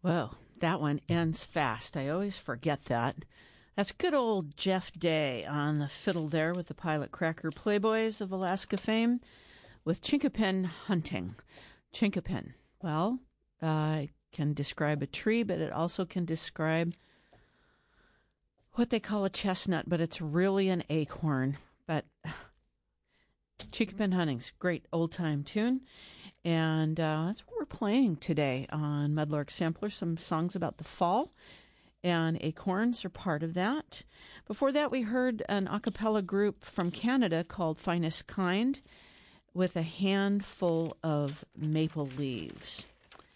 Whoa, that one ends fast. I always forget that. That's good old Jeff Day on the fiddle there with the Pilot Cracker Playboys of Alaska fame with Chinkapin hunting. Chinkapin, well, it can describe a tree, but it also can describe what they call a chestnut, but it's really an acorn. But Chinkapin hunting's great old-time tune, and that's what we're playing today on Mudlark Sampler, some songs about the fall. And acorns are part of that. Before that, we heard an a cappella group from Canada called Finest Kind with a handful of maple leaves.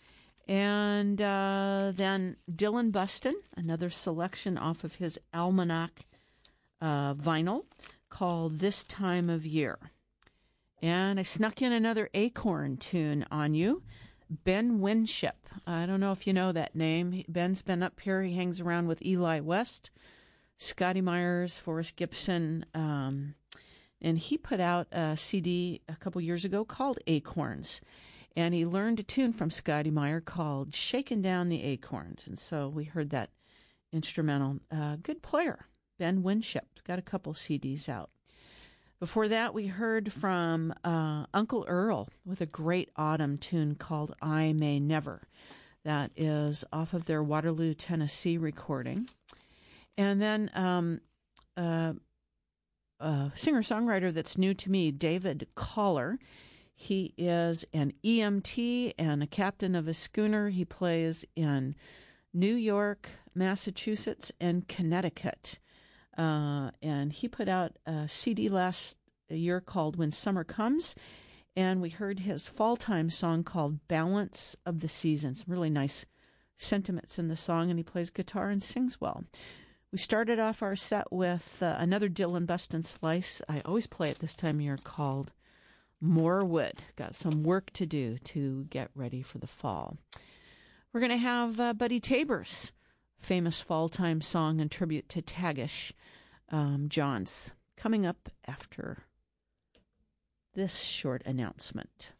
And then Dylan Buston, another selection off of his Almanac vinyl called This Time of Year. And I snuck in another acorn tune on you. Ben Winship. I don't know if you know that name. Ben's been up here. He hangs around with Eli West, Scotty Myers, Forrest Gibson, and he put out a CD a couple years ago called Acorns. And he learned a tune from Scotty Meyer called Shaking Down the Acorns. And so we heard that instrumental. Good player, Ben Winship. He's got a couple CDs out. Before that, we heard from Uncle Earl with a great autumn tune called I May Never. That is off of their Waterloo, Tennessee recording. And then a singer-songwriter that's new to me, David Collar. He is an EMT and a captain of a schooner. He plays in New York, Massachusetts, and Connecticut. And he put out a CD last year called When Summer Comes, and we heard his fall-time song called Balance of the Seasons. Really nice sentiments in the song, and he plays guitar and sings well. We started off our set with another Dylan Buston slice. I always play it this time of year called More Wood. Got some work to do to get ready for the fall. We're going to have Buddy Tabor's famous fall-time song and tribute to Tagish Johns coming up after this short announcement.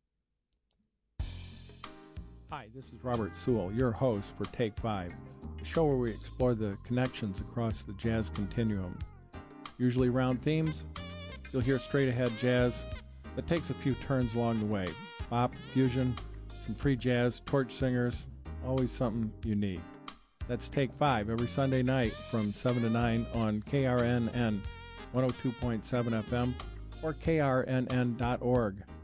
Hi, this is Robert Sewell, your host for Take 5, a show where we explore the connections across the jazz continuum. Usually round themes, you'll hear straight-ahead jazz that takes a few turns along the way. Bop, fusion, some free jazz, torch singers, always something you need. That's Take 5 every Sunday night from 7 to 9 on KRNN 102.7 FM or krnn.org.